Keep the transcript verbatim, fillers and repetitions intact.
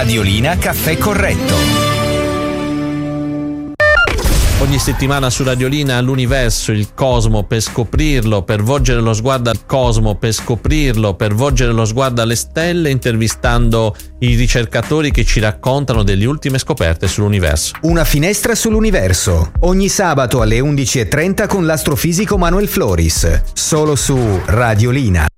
Radiolina Caffè Corretto. Ogni settimana su Radiolina l'universo, il cosmo, per scoprirlo, per volgere lo sguardo al cosmo, per scoprirlo, per volgere lo sguardo alle stelle, intervistando i ricercatori che ci raccontano delle ultime scoperte sull'universo. Una finestra sull'universo, ogni sabato alle undici e trenta con l'astrofisico Manuel Floris, solo su Radiolina.